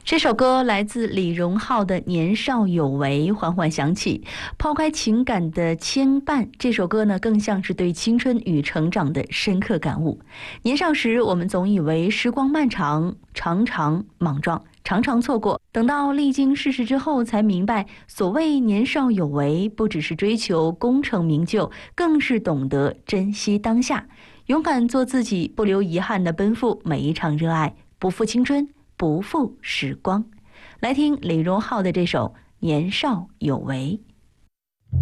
这首歌来自李荣浩的《年少有为》，缓缓响起。抛开情感的牵绊，这首歌呢更像是对青春与成长的深刻感悟。年少时，我们总以为时光漫长，常常莽撞，常常错过。等到历经世事之后，才明白，所谓年少有为，不只是追求功成名就，更是懂得珍惜当下，勇敢做自己，不留遗憾地奔赴每一场热爱，不负青春，不负时光。来听李荣浩的这首《年少有为》。